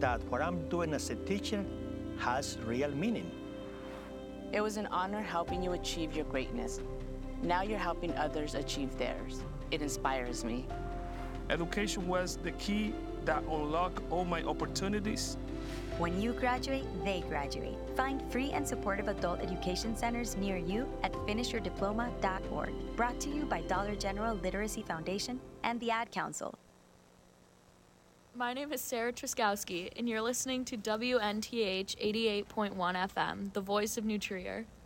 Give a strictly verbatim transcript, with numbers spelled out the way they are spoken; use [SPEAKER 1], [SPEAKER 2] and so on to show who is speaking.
[SPEAKER 1] that what I'm doing as a teacher has real meaning.
[SPEAKER 2] It was an honor helping you achieve your greatness. Now you're helping others achieve theirs. It inspires me.
[SPEAKER 3] Education was the key that unlocked all my opportunities.
[SPEAKER 4] When you graduate, they graduate. Find free and supportive adult education centers near you at finish your diploma dot org. Brought to you by Dollar General Literacy Foundation and the Ad Council.
[SPEAKER 5] My name is Sarah Truskowski, and you're listening to W N T H eighty-eight point one F M, the voice of New Trier.